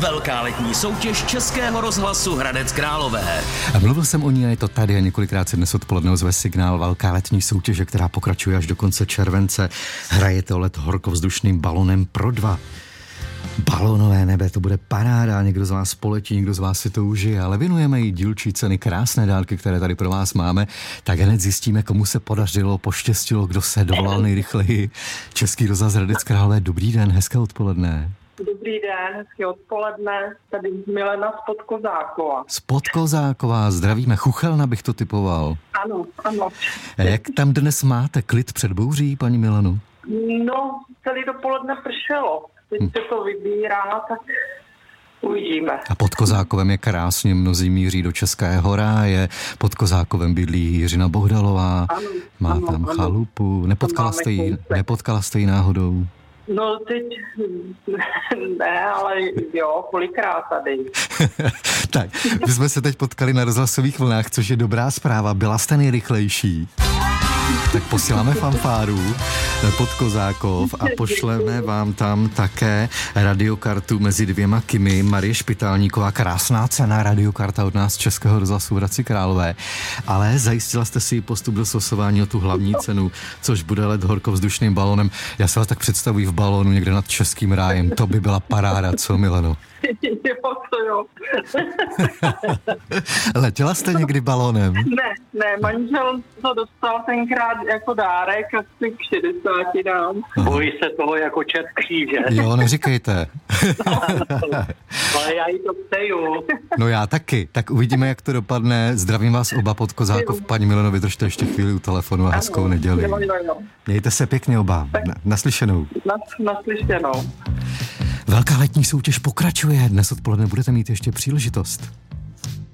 Velká letní soutěž Českého rozhlasu Hradec Králové. A mluvil jsem o ní a je to tady a několikrát se dnes odpoledne ozve signál. Velká letní soutěže, která pokračuje až do konce července. Hrajete o let horkovzdušným balonem pro 2. Balonové nebe, to bude paráda, někdo z vás poletí, někdo z vás si to užije, ale věnujeme jí dílčí ceny, krásné dárky, které tady pro vás máme, tak hned zjistíme, komu se podařilo, poštěstilo, kdo se dovolal nejrychleji. Český rozhlas Hradec Králové, dobrý den, hezké odpoledne. Dobrý den, hezké odpoledne, tady Milena z Podkozákova. Z Podkozákova, zdravíme, Chuchelna bych to typoval. Ano. Jak tam dnes máte, klid před bouří, paní Milenu? No, celý dopoledne pršelo. Teď se to vybírá, tak uvidíme. A pod Kozákovem je krásně, mnozí míří do Českého ráje, pod Kozákovem bydlí Jiřina Bohdalová, má tam chalupu, nepotkala jste ji náhodou? No teď ne, ale jo, kolikrát tady. Tak, my jsme se teď potkali na rozhlasových vlnách, což je dobrá zpráva, byla jste nejrychlejší. Tak posíláme fanfáru pod Kozákov a pošleme vám tam také radiokartu mezi 2 Kimi. Marie Špitálníková, krásná cena, radiokarta od nás Českého rozhlasu Hradci Králové. Ale zajistila jste si postup do slosování o tu hlavní cenu, což bude let horkovzdušným balonem. Já se vás tak představuji v balónu někde nad Českým rájem. To by byla paráda, co Mileno? Jo, to jo. Letěla jste někdy balónem? Ne, manžel to dostal tenkrát jako dárek, asi k 60 dám. Bojí se toho jako čert kříže. Jo, neříkejte. Ale já jí to přeju. No já taky. Tak uvidíme, jak to dopadne. Zdravím vás oba pod Kozákov. Paní Mileno, vydržte ještě chvíli u telefonu a hezkou neděli. Jo. Mějte se pěkně oba. Naslyšenou. Naslyšenou. Velká letní soutěž pokračuje. Dnes odpoledne budete mít ještě příležitost.